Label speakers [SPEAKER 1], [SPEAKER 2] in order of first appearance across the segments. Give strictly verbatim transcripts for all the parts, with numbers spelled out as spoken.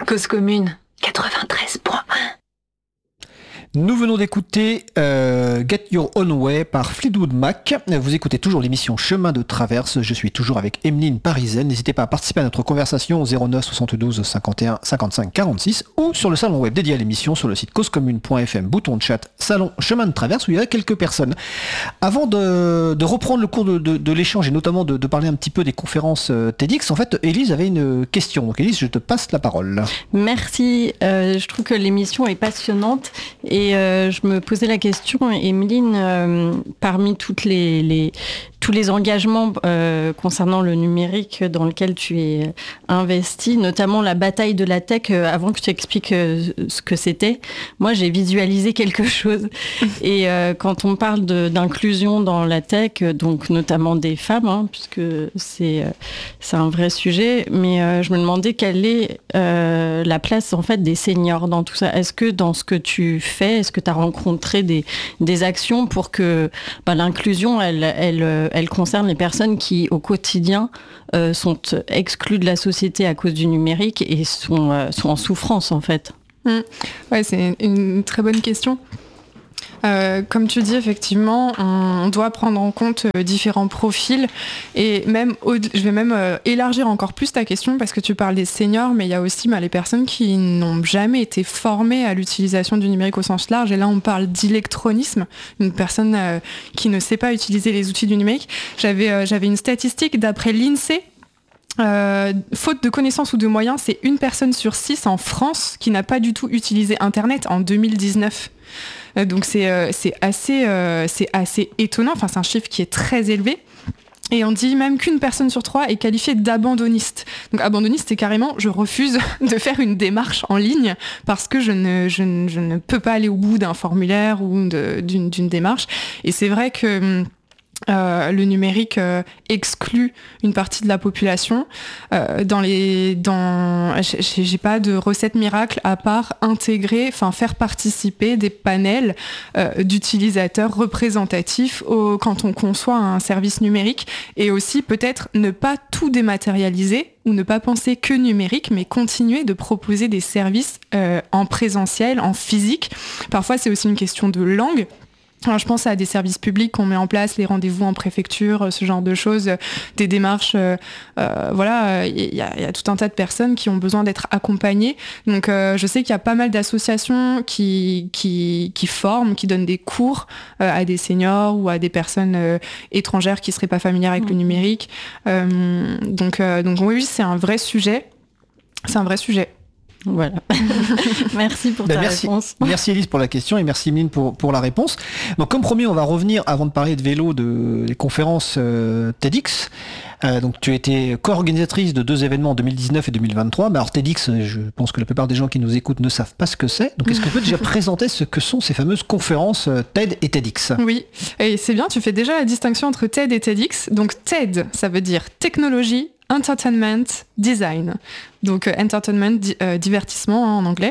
[SPEAKER 1] Cause commune, quatre-vingt-treize point un.
[SPEAKER 2] Nous venons d'écouter euh, Get Your Own Way par Fleetwood Mac. Vous écoutez toujours l'émission Chemin de Traverse. Je suis toujours avec Emeline Parisel. N'hésitez pas à participer à notre conversation au zéro neuf soixante-douze cinquante et un cinquante-cinq quarante-six ou sur le salon web dédié à l'émission sur le site causecommune point f m, bouton de chat, salon Chemin de Traverse où il y a quelques personnes. Avant de, de reprendre le cours de, de, de l'échange et notamment de, de parler un petit peu des conférences euh, TEDx, en fait, Élise avait une question. Donc Élise, je te passe la parole.
[SPEAKER 3] Merci. Euh, je trouve que l'émission est passionnante et euh, je me posais la question, Emeline, euh, parmi toutes les, les, tous les engagements euh, concernant le numérique dans lequel tu es investi, notamment la bataille de la tech, euh, avant que tu expliques euh, ce que c'était, moi j'ai visualisé quelque chose. Et euh, quand on parle de, d'inclusion dans la tech, donc notamment des femmes, hein, puisque c'est, euh, c'est un vrai sujet, mais euh, je me demandais quelle est euh, la place en fait des seniors dans tout ça. Est-ce que dans ce que tu fais, est-ce que tu as rencontré des, des actions pour que bah, l'inclusion, elle, elle, elle concerne les personnes qui, au quotidien, euh, sont exclues de la société à cause du numérique et sont, euh, sont en souffrance, en fait?
[SPEAKER 4] Mmh. Ouais, c'est une très bonne question. Euh, comme tu dis, effectivement, on doit prendre en compte euh, différents profils et même, au- je vais même euh, élargir encore plus ta question parce que tu parles des seniors, mais il y a aussi bah, les personnes qui n'ont jamais été formées à l'utilisation du numérique au sens large. Et là, on parle d'électronisme, une personne euh, qui ne sait pas utiliser les outils du numérique. J'avais, euh, j'avais une statistique d'après l'INSEE. Euh, faute de connaissances ou de moyens, c'est une personne sur six en France qui n'a pas du tout utilisé Internet en deux mille dix-neuf. Euh, donc c'est, euh, c'est, assez, euh, c'est assez étonnant, enfin, c'est un chiffre qui est très élevé. Et on dit même qu'une personne sur trois est qualifiée d'abandonniste. Donc abandonniste, c'est carrément je refuse de faire une démarche en ligne parce que je ne, je ne, je ne peux pas aller au bout d'un formulaire ou de, d'une, d'une démarche. Et c'est vrai que Euh, le numérique euh, exclut une partie de la population. Euh, dans les, dans, j'ai, j'ai pas de recette miracle à part intégrer, enfin faire participer des panels euh, d'utilisateurs représentatifs au, quand on conçoit un service numérique, et aussi peut-être ne pas tout dématérialiser ou ne pas penser que numérique, mais continuer de proposer des services euh, en présentiel, en physique. Parfois, c'est aussi une question de langue. Alors, je pense à des services publics qu'on met en place, les rendez-vous en préfecture, ce genre de choses, des démarches. Euh, euh, voilà, il y, y a tout un tas de personnes qui ont besoin d'être accompagnées. Donc, euh, je sais qu'il y a pas mal d'associations qui, qui, qui forment, qui donnent des cours euh, à des seniors ou à des personnes euh, étrangères qui seraient pas familières avec mmh. le numérique. Euh, donc, euh, donc, oui, c'est un vrai sujet. C'est un vrai sujet.
[SPEAKER 3] Voilà. Merci pour ben ta
[SPEAKER 2] merci,
[SPEAKER 3] réponse.
[SPEAKER 2] Merci Élise pour la question et merci Emeline pour, pour la réponse. Donc comme promis, on va revenir, avant de parler de vélo, de, des conférences euh, TEDx. Euh, donc tu as été co-organisatrice de deux événements en deux mille dix-neuf et deux mille vingt-trois. Mais alors TEDx, je pense que la plupart des gens qui nous écoutent ne savent pas ce que c'est. Donc est-ce qu'on peut déjà présenter ce que sont ces fameuses conférences euh, TED et TEDx?
[SPEAKER 4] Oui, et c'est bien, tu fais déjà la distinction entre TED et TEDx. Donc TED, ça veut dire technologie, entertainment, design. Donc euh, entertainment, di- euh, divertissement hein, en anglais.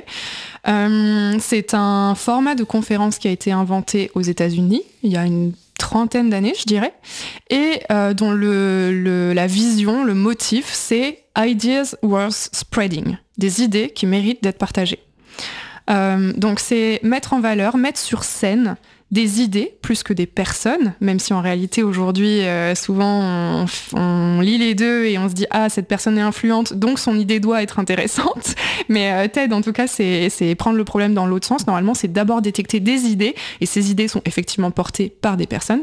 [SPEAKER 4] Euh, c'est un format de conférence qui a été inventé aux États-Unis il y a une trentaine d'années, je dirais, et euh, dont le, le, la vision, le motif, c'est Ideas worth spreading, des idées qui méritent d'être partagées. Euh, donc c'est mettre en valeur, mettre sur scène des idées plus que des personnes, même si en réalité aujourd'hui euh, souvent on, on lit les deux et on se dit ah cette personne est influente donc son idée doit être intéressante, mais euh, TED en tout cas c'est, c'est prendre le problème dans l'autre sens. Normalement c'est d'abord détecter des idées et ces idées sont effectivement portées par des personnes.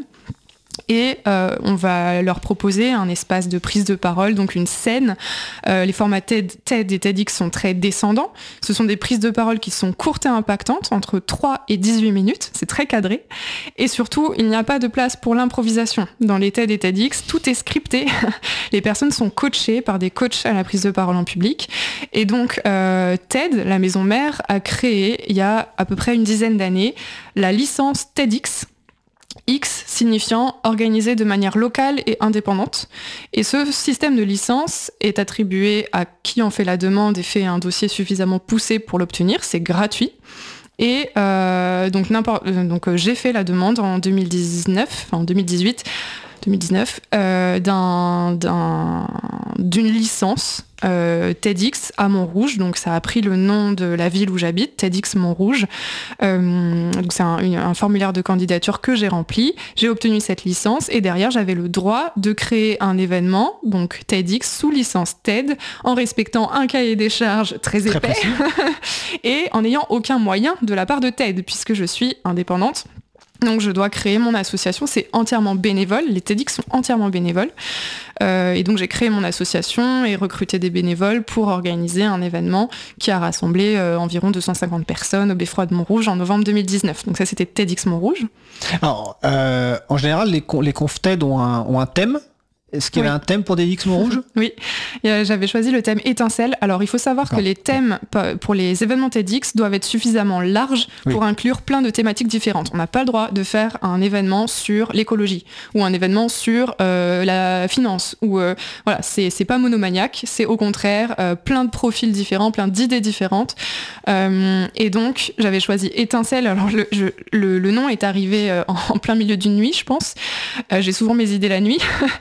[SPEAKER 4] Et euh, on va leur proposer un espace de prise de parole, donc une scène. Euh, les formats TED, TED et TEDx sont très descendants. Ce sont des prises de parole qui sont courtes et impactantes, entre trois et dix-huit minutes. C'est très cadré. Et surtout, il n'y a pas de place pour l'improvisation. Dans les TED et TEDx, tout est scripté. Les personnes sont coachées par des coachs à la prise de parole en public. Et donc, euh, TED, la maison mère, a créé, il y a à peu près une dizaine d'années, la licence TEDx, X signifiant organisé de manière locale et indépendante. Et ce système de licence est attribué à qui en fait la demande et fait un dossier suffisamment poussé pour l'obtenir. C'est gratuit. Et euh, donc, n'importe, donc euh, j'ai fait la demande en deux mille dix-neuf, enfin en deux mille dix-huit. deux mille dix-neuf, euh, d'un, d'un, d'une licence euh, TEDx à Montrouge. Donc ça a pris le nom de la ville où j'habite, TEDx Montrouge. Euh, donc c'est un, une, un formulaire de candidature que j'ai rempli. J'ai obtenu cette licence et derrière j'avais le droit de créer un événement, donc TEDx sous licence TED, en respectant un cahier des charges très épais très et en n'ayant aucun moyen de la part de TED puisque je suis indépendante. Donc je dois créer mon association, c'est entièrement bénévole, les TEDx sont entièrement bénévoles. Euh, et donc j'ai créé mon association et recruté des bénévoles pour organiser un événement qui a rassemblé euh, environ deux cent cinquante personnes au Beffroi de Montrouge en novembre deux mille dix-neuf. Donc ça c'était TEDx Montrouge.
[SPEAKER 2] Alors, euh, en général, les, con- les confs TED ont un, ont un thème. Est-ce qu'il y avait oui. un thème pour TEDx Montrouge ?
[SPEAKER 4] Oui, j'avais choisi le thème étincelle. Alors il faut savoir D'accord. que les thèmes pour les événements TEDx doivent être suffisamment larges oui. pour inclure plein de thématiques différentes. On n'a pas le droit de faire un événement sur l'écologie ou un événement sur euh, la finance. Ou euh, voilà, c'est, c'est pas monomaniaque, c'est au contraire euh, plein de profils différents, plein d'idées différentes. Euh, et donc j'avais choisi étincelle. Alors le, je, le, le nom est arrivé euh, en plein milieu d'une nuit, je pense. Euh, j'ai souvent mes idées la nuit.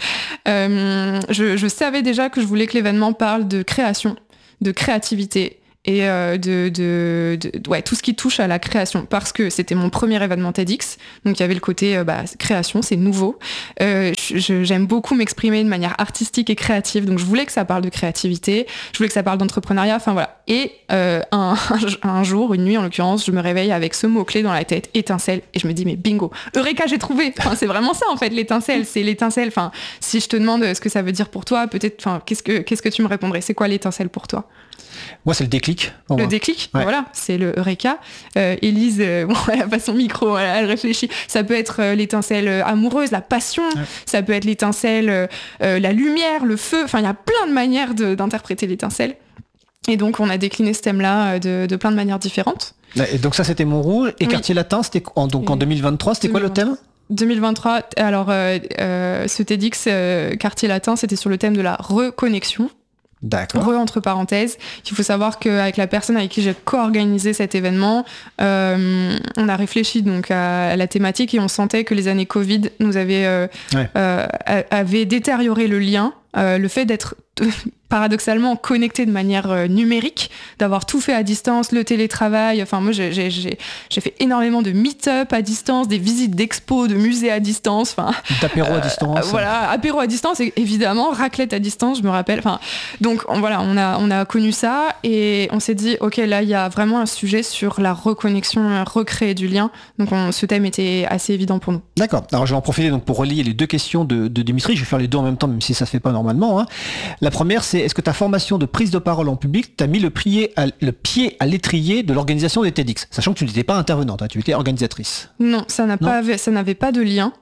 [SPEAKER 4] Euh, je, je savais déjà que je voulais que l'événement parle de création, de créativité et euh, de, de, de ouais, tout ce qui touche à la création parce que c'était mon premier événement TEDx, donc il y avait le côté euh, bah, création, c'est nouveau. Euh, je, j'aime beaucoup m'exprimer de manière artistique et créative, donc je voulais que ça parle de créativité, je voulais que ça parle d'entrepreneuriat, enfin voilà. Et euh, un, un jour, une nuit en l'occurrence, je me réveille avec ce mot-clé dans la tête, étincelle, et je me dis mais bingo, Eureka, j'ai trouvé. Enfin, c'est vraiment ça en fait, l'étincelle, c'est l'étincelle. Enfin, si je te demande ce que ça veut dire pour toi, peut-être, enfin, qu'est-ce que qu'est-ce que tu me répondrais ? C'est quoi l'étincelle pour toi ?
[SPEAKER 2] Moi, c'est le déclic.
[SPEAKER 4] Le
[SPEAKER 2] moi.
[SPEAKER 4] déclic,
[SPEAKER 2] ouais.
[SPEAKER 4] voilà, c'est le Eureka. Euh, Élise, euh, bon, elle a pas son micro, elle, elle réfléchit. Ça peut être euh, l'étincelle amoureuse, la passion. Ouais. Ça peut être l'étincelle, euh, euh, la lumière, le feu. Enfin, il y a plein de manières de, d'interpréter l'étincelle. Et donc, on a décliné ce thème-là de, de plein de manières différentes.
[SPEAKER 2] Et donc ça, c'était Montrouge. Et oui. Quartier Latin, c'était en, donc en deux mille vingt-trois, c'était deux mille vingt. Quoi le thème ?
[SPEAKER 4] deux mille vingt-trois, alors euh, euh, ce TEDx euh, Quartier Latin, c'était sur le thème de la reconnexion.
[SPEAKER 2] D'accord.
[SPEAKER 4] Re entre parenthèses. Il faut savoir qu'avec la personne avec qui j'ai co-organisé cet événement, euh, on a réfléchi donc à, à la thématique et on sentait que les années Covid nous avaient, euh, ouais. euh, avaient détérioré le lien, euh, le fait d'être paradoxalement connecté de manière euh, numérique, d'avoir tout fait à distance, le télétravail. Enfin, moi, j'ai, j'ai, j'ai, j'ai fait énormément de meet-up à distance, des visites d'expos, de musées à distance. Enfin,
[SPEAKER 2] d'apéro euh, à distance.
[SPEAKER 4] Euh, voilà, apéro à distance, et évidemment, raclette à distance, je me rappelle. Enfin, donc on, voilà, on a on a connu ça et on s'est dit, ok, là, il y a vraiment un sujet sur la reconnexion, recréer du lien. Donc, on, ce thème était assez évident pour nous.
[SPEAKER 2] D'accord. Alors, je vais en profiter donc pour relier les deux questions de, de Dimitri. Je vais faire les deux en même temps, même si ça se fait pas normalement. Hein. La première, c'est est-ce que ta formation de prise de parole en public t'a mis le, à, le pied à l'étrier de l'organisation des TEDx, sachant que tu n'étais pas intervenante, hein, tu étais organisatrice.
[SPEAKER 4] Non, ça, n'a non. Pas, ça n'avait pas de lien.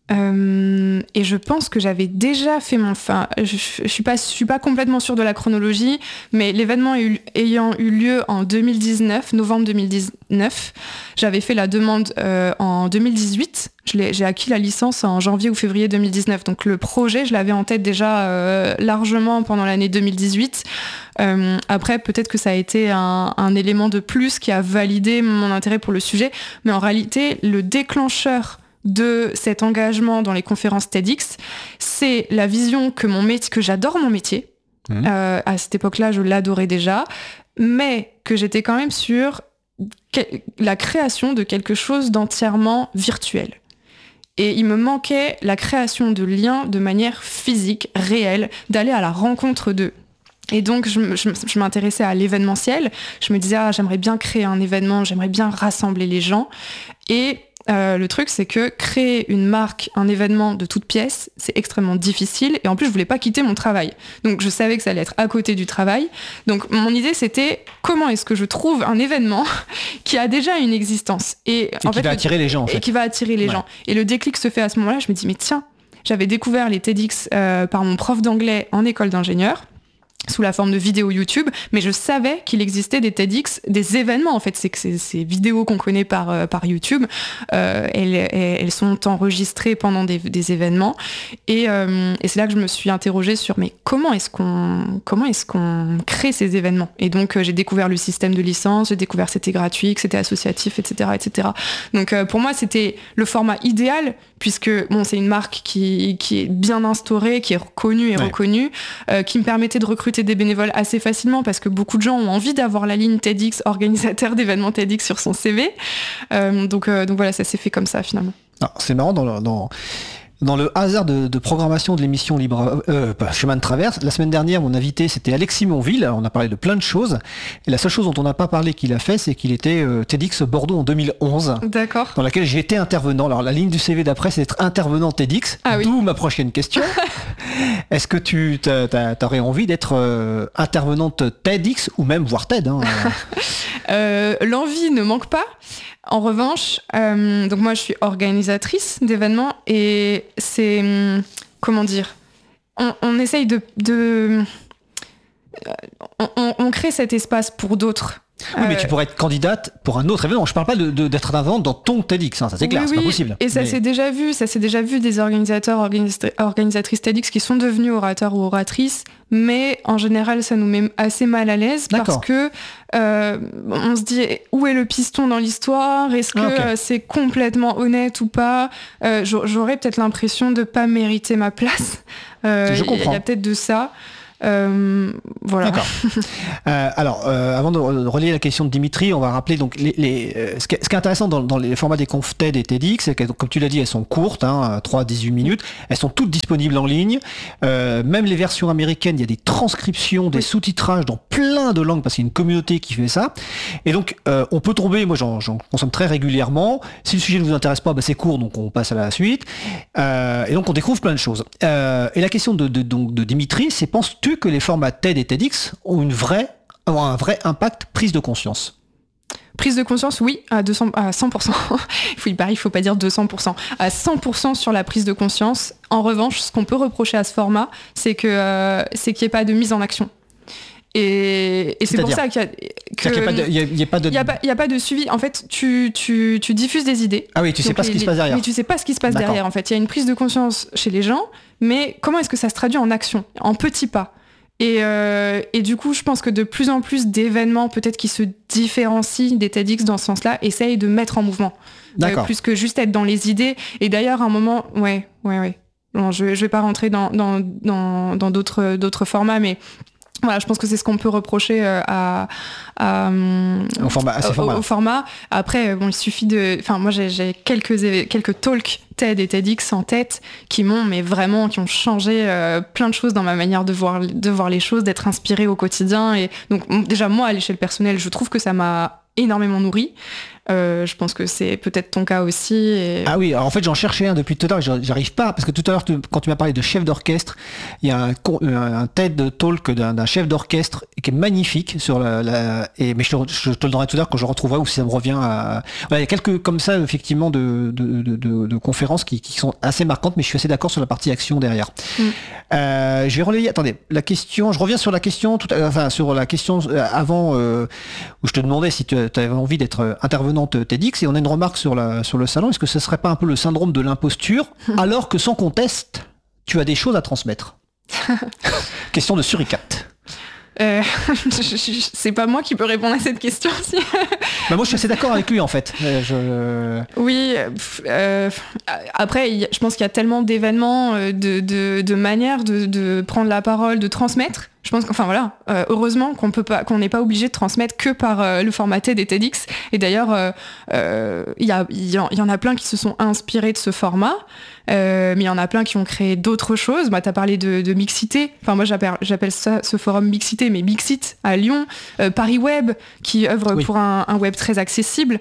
[SPEAKER 4] Euh, et je pense que j'avais déjà fait mon... Enfin, je, je suis pas, je suis pas complètement sûre de la chronologie, mais l'événement eu, ayant eu lieu en deux mille dix-neuf, novembre deux mille dix-neuf, j'avais fait la demande euh, en deux mille dix-huit. Je l'ai, j'ai acquis la licence en janvier ou février deux mille dix-neuf. Donc le projet, je l'avais en tête déjà euh, largement pendant l'année deux mille dix-huit. Euh, après, peut-être que ça a été un, un élément de plus qui a validé mon intérêt pour le sujet. Mais en réalité, le déclencheur de cet engagement dans les conférences TEDx, c'est la vision que mon métier, que j'adore mon métier. Mmh. Euh, à cette époque-là, je l'adorais déjà, mais que j'étais quand même sur la création de quelque chose d'entièrement virtuel. Et il me manquait la création de liens de manière physique, réelle, d'aller à la rencontre d'eux. Et donc, je, je, je m'intéressais à l'événementiel. Je me disais, ah, j'aimerais bien créer un événement, j'aimerais bien rassembler les gens. Et Euh, le truc, c'est que créer une marque, un événement de toutes pièces, c'est extrêmement difficile. Et en plus, je voulais pas quitter mon travail. Donc, je savais que ça allait être à côté du travail. Donc, mon idée, c'était comment est-ce que je trouve un événement qui a déjà une existence et,
[SPEAKER 2] et
[SPEAKER 4] en
[SPEAKER 2] qui
[SPEAKER 4] fait,
[SPEAKER 2] va attirer les gens. En
[SPEAKER 4] et
[SPEAKER 2] fait.
[SPEAKER 4] qui va attirer les ouais. gens. Et le déclic se fait à ce moment-là. Je me dis, mais tiens, j'avais découvert les TEDx euh, par mon prof d'anglais en école d'ingénieur. sous la forme de vidéos YouTube, mais je savais qu'il existait des TEDx, des événements en fait, c'est que ces, ces vidéos qu'on connaît par, euh, par YouTube, euh, elles, elles sont enregistrées pendant des, des événements, et, euh, et c'est là que je me suis interrogée sur mais comment est-ce qu'on, comment est-ce qu'on crée ces événements, et donc euh, j'ai découvert le système de licence, j'ai découvert que c'était gratuit, que c'était associatif, et cetera, et cetera. Donc euh, pour moi c'était le format idéal, puisque bon, c'est une marque qui, qui est bien instaurée, qui est connue et ouais. reconnue, euh, qui me permettait de recruter des bénévoles assez facilement parce que beaucoup de gens ont envie d'avoir la ligne TEDx organisateur d'événements TEDx sur son C V. Euh, donc, euh, donc voilà, ça s'est fait comme ça finalement.
[SPEAKER 2] Alors, c'est marrant dans le, dans, dans le hasard de, de programmation de l'émission Libre, euh, pas, Chemin de Traverse. La semaine dernière, mon invité c'était Alexis Monville. Alors, on a parlé de plein de choses. Et la seule chose dont on n'a pas parlé qu'il a fait, c'est qu'il était euh, TEDx Bordeaux en deux mille onze.
[SPEAKER 4] D'accord.
[SPEAKER 2] Dans laquelle j'ai été intervenant. Alors la ligne du C V d'après, c'est d'être intervenant TEDx. Ah, oui. D'où ma prochaine question. Est-ce que tu aurais envie d'être euh, intervenante TEDx ou même voire TED hein,
[SPEAKER 4] euh, L'envie ne manque pas. En revanche, euh, donc moi je suis organisatrice d'événements et c'est, comment dire, on, on essaye de... de on, on, on crée cet espace pour d'autres.
[SPEAKER 2] Oui, euh, mais tu pourrais être candidate pour un autre événement. Je parle pas de, de, d'être intervenante dans ton TEDx, hein, ça c'est clair, oui, c'est oui. pas possible.
[SPEAKER 4] Et ça mais... s'est déjà vu, ça s'est déjà vu des organisateurs, organisa- organisatrices TEDx qui sont devenus orateurs ou oratrices, mais en général ça nous met assez mal à l'aise. D'accord. Parce que euh, on se dit où est le piston dans l'histoire, est-ce que okay. euh, c'est complètement honnête ou pas. euh, J'aurais peut-être l'impression de pas mériter ma place. Euh, Je comprends. Il y a peut-être de ça. Euh, voilà.
[SPEAKER 2] D'accord. euh, alors, euh, avant de relier la question de Dimitri, on va rappeler donc les, les euh, ce, qui est, ce qui est intéressant dans, dans les formats des confs TED et TEDx, c'est que comme tu l'as dit, elles sont courtes, hein, trois à dix-huit minutes. Elles sont toutes disponibles en ligne. Euh, même les versions américaines, il y a des transcriptions, des oui. sous-titrages dans plein de langues parce qu'il y a une communauté qui fait ça. Et donc, euh, on peut tomber. Moi, j'en, j'en consomme très régulièrement. Si le sujet ne vous intéresse pas, bah, c'est court, donc on passe à la suite. Euh, et donc, on découvre plein de choses. Euh, et la question de, de, donc, de Dimitri, c'est penses que les formats TED et TEDx ont une vraie, ont un vrai impact prise de conscience?
[SPEAKER 4] Prise de conscience, oui, à, deux cents, à cent pour cent. il faut, il faut pas dire deux cents pour cent. À cent pour cent sur la prise de conscience. En revanche, ce qu'on peut reprocher à ce format, c'est que euh, c'est qu'il n'y ait pas de mise en action. Et, et c'est pour ça qu'il y a...
[SPEAKER 2] Il n'y a, a pas de...
[SPEAKER 4] Il n'y a, a pas de suivi. En fait, tu, tu, tu diffuses des idées.
[SPEAKER 2] Ah oui, tu sais pas les, ce qui se passe derrière.
[SPEAKER 4] Mais tu sais pas ce qui se passe D'accord. derrière, en fait. Il y a une prise de conscience chez les gens, mais comment est-ce que ça se traduit en action, en petits pas? Et, euh, et du coup, je pense que de plus en plus d'événements, peut-être qui se différencient des TEDx dans ce sens-là, essayent de mettre en mouvement. Euh, plus que juste être dans les idées. Et d'ailleurs, à un moment... Ouais, ouais, ouais. Bon, je ne vais pas rentrer dans, dans, dans, dans d'autres, d'autres formats, mais... Voilà, je pense que c'est ce qu'on peut reprocher à, à,
[SPEAKER 2] au, format, à ces formats.
[SPEAKER 4] Au, au format. Après, bon, il suffit de... Enfin, moi, j'ai, j'ai quelques, quelques talks TED et TEDx en tête qui m'ont, mais vraiment, qui ont changé euh, plein de choses dans ma manière de voir, de voir les choses, d'être inspirée au quotidien. Et donc, déjà, moi, à l'échelle personnelle, je trouve que ça m'a énormément nourri. Euh, je pense que c'est peut-être ton cas aussi. Et...
[SPEAKER 2] Ah oui, alors en fait j'en cherchais un depuis tout à l'heure, j'arrive pas, parce que tout à l'heure tu, quand tu m'as parlé de chef d'orchestre, il y a un, un TED Talk d'un, d'un chef d'orchestre qui est magnifique sur la, la et mais je te, je te le donnerai tout à l'heure quand je retrouverai ou si ça me revient à... Voilà, il y a quelques comme ça effectivement de, de, de, de, de conférences qui, qui sont assez marquantes, mais je suis assez d'accord sur la partie action derrière. Mm. Euh, je vais relayer, attendez, la question, je reviens sur la question, tout à, enfin sur la question avant euh, où je te demandais si tu avais envie d'être intervenant TEDx, et on a une remarque sur, la, sur le salon. Est-ce que ce serait pas un peu le syndrome de l'imposture, alors que sans conteste, tu as des choses à transmettre? Question de Suricate.
[SPEAKER 4] Euh, c'est pas moi qui peux répondre à cette question aussi.
[SPEAKER 2] Bah moi je suis assez d'accord avec lui en fait. Je...
[SPEAKER 4] Oui, euh, après je pense qu'il y a tellement d'événements, de, de, de manières de, de prendre la parole, de transmettre. Je pense qu'enfin voilà, euh, heureusement qu'on peut pas, qu'on n'est pas obligé de transmettre que par euh, le format TED et TEDx. Et d'ailleurs, il euh, euh, y, a, y, y en a plein qui se sont inspirés de ce format, euh, mais il y en a plein qui ont créé d'autres choses. Bah, tu as parlé de, de Mixité. Enfin, moi, j'appelle, j'appelle ça ce forum Mixité, mais Mixit à Lyon, euh, Paris Web, qui œuvre oui. pour un, un web très accessible.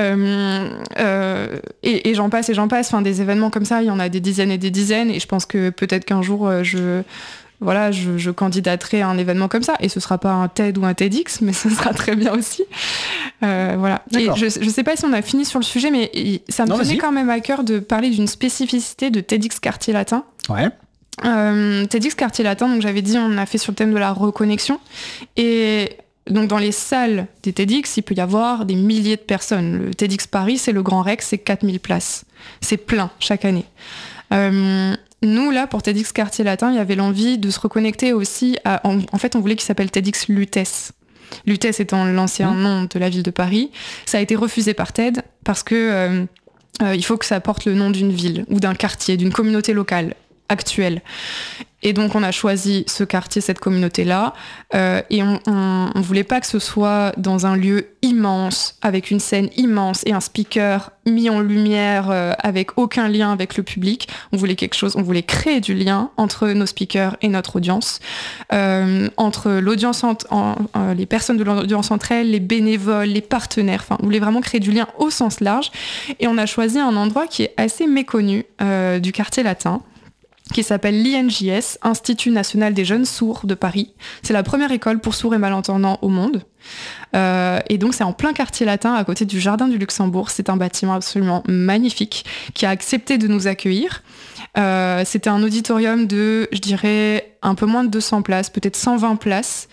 [SPEAKER 4] Euh, euh, et, et j'en passe et j'en passe. Enfin, des événements comme ça, il y en a des dizaines et des dizaines. Et je pense que peut-être qu'un jour, euh, je... Voilà, je, je candidaterai à un événement comme ça, et ce sera pas un TED ou un TEDx, mais ce sera très bien aussi. Euh, voilà. Et je, je sais pas si on a fini sur le sujet, mais ça me non, tenait vas-y. quand même à cœur de parler d'une spécificité de TEDx Quartier Latin.
[SPEAKER 2] Ouais.
[SPEAKER 4] Euh, TEDx Quartier Latin, donc j'avais dit, on a fait sur le thème de la reconnexion. Et donc dans les salles des TEDx, il peut y avoir des milliers de personnes. Le TEDx Paris, c'est le Grand Rex, c'est quatre mille places. C'est plein chaque année. Euh, nous, là, pour TEDx Quartier Latin, il y avait l'envie de se reconnecter aussi à... En, en fait, on voulait qu'il s'appelle TEDx Lutèce. Lutèce étant l'ancien mmh. nom de la ville de Paris. Ça a été refusé par TED parce que euh, euh, il faut que ça porte le nom d'une ville ou d'un quartier, d'une communauté locale actuelle. Et donc on a choisi ce quartier, cette communauté-là, euh, et on, on, on voulait pas que ce soit dans un lieu immense, avec une scène immense et un speaker mis en lumière euh, avec aucun lien avec le public. On voulait quelque chose, on voulait créer du lien entre nos speakers et notre audience, euh, entre l'audience, en, en, en, les personnes de l'audience entre elles, les bénévoles, les partenaires. Enfin, on voulait vraiment créer du lien au sens large. Et on a choisi un endroit qui est assez méconnu euh, du quartier latin, qui s'appelle l'I N J S, Institut National des Jeunes Sourds de Paris. C'est la première école pour sourds et malentendants au monde. Euh, et donc c'est en plein quartier latin, à côté du Jardin du Luxembourg. C'est un bâtiment absolument magnifique qui a accepté de nous accueillir. Euh, c'était un auditorium de, je dirais, un peu moins de deux cents places, peut-être cent vingt places.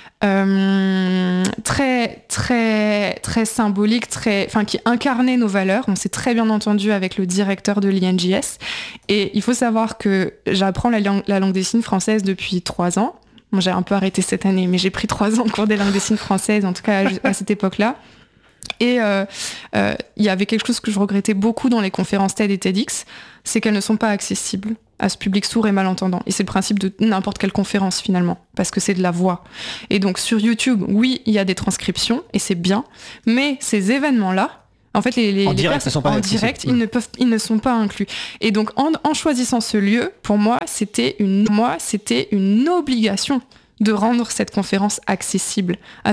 [SPEAKER 4] Euh, très très très symbolique, très, enfin qui incarnait nos valeurs. On s'est très bien entendu avec le directeur de l'I N J S. Et il faut savoir que j'apprends la langue, la langue des signes française depuis trois ans. Bon, j'ai un peu arrêté cette année, mais j'ai pris trois ans en cours des langues des signes françaises, en tout cas à, à cette époque-là. Et il euh, euh, y avait quelque chose que je regrettais beaucoup dans les conférences TED et TEDx, c'est qu'elles ne sont pas accessibles à ce public sourd et malentendant. Et c'est le principe de n'importe quelle conférence finalement, parce que c'est de la voix. Et donc sur YouTube, oui, il y a des transcriptions, et c'est bien, mais ces événements-là, en fait, les, les,
[SPEAKER 2] en
[SPEAKER 4] les
[SPEAKER 2] direct,
[SPEAKER 4] personnes,
[SPEAKER 2] sont pas
[SPEAKER 4] en direct ils, ne peuvent, ils ne sont pas inclus. Et donc en, en choisissant ce lieu, pour moi, c'était une, moi, c'était une obligation de rendre cette conférence accessible à